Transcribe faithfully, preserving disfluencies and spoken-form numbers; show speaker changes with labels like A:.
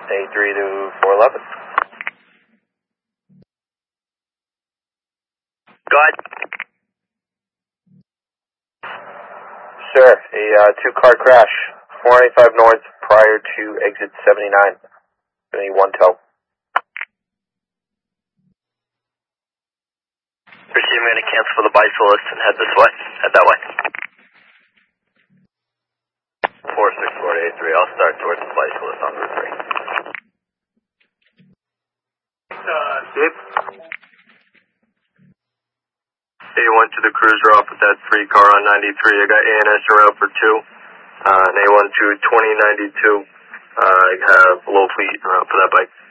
A: A three to four eleven.
B: Go ahead.
A: Sir, a uh, two-car crash, four ninety-five north prior to exit seventy-nine. Gonna need one tow.
B: Receive, I'm going to cancel for the bicyclist and head this way. Head that way. four six four eight three, I'll start towards the bicyclist on Route three.
C: Uh,
B: Yep. A one to the cruiser off with that three car on ninety-three. I got A N S en route for two. Uh, and A one to twenty ninety-two. Uh, I have low fleet en route for that bike.